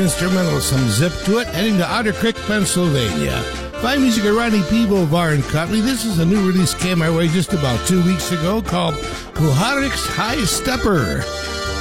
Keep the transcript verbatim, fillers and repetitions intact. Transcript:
instrumental, some zip to it, heading to Otter Creek, Pennsylvania. Fine music of Ronnie Peeble, Varn Company. This is a new release came my way just about two weeks ago called Kuharik's High Stepper.